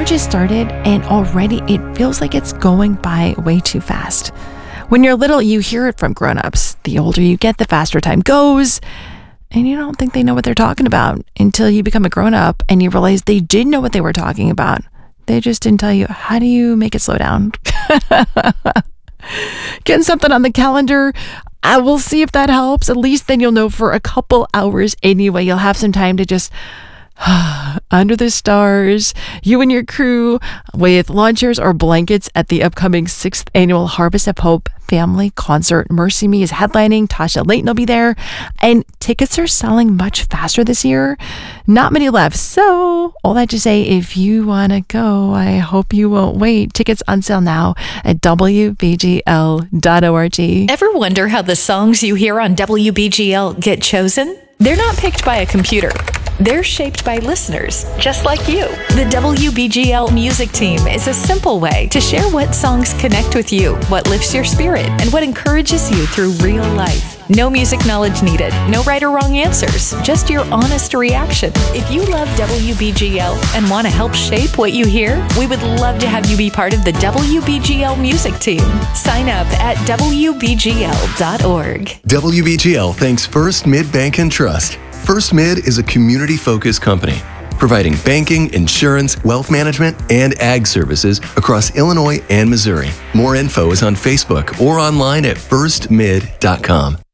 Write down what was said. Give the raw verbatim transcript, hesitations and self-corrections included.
summer just started and already it feels like it's going by way too fast. When you're little, you hear it from grown-ups. The older you get, the faster time goes. And you don't think they know what they're talking about until you become a grown-up and you realize they did know what they were talking about. They just didn't tell you. How do you make it slow down? Getting something on the calendar. I will see if that helps. At least then you'll know for a couple hours anyway. You'll have some time to just under the stars, you and your crew with lawn chairs or blankets at the upcoming sixth annual Harvest of Hope Family Concert. Mercy Me is headlining. Tasha Layton will be there. And tickets are selling much faster this year. Not many left. So all that to say, if you want to go, I hope you won't wait. Tickets on sale now at W B G L dot org. Ever wonder how the songs you hear on W B G L get chosen? They're not picked by a computer. They're shaped by listeners, just like you. The W B G L Music Team is a simple way to share what songs connect with you, what lifts your spirit, and what encourages you through real life. No music knowledge needed, no right or wrong answers, just your honest reaction. If you love W B G L and want to help shape what you hear, we would love to have you be part of the W B G L Music Team. Sign up at W B G L dot org. W B G L thanks First Mid Bank and Trust. First Mid is a community-focused company providing banking, insurance, wealth management, and ag services across Illinois and Missouri. More info is on Facebook or online at first mid dot com.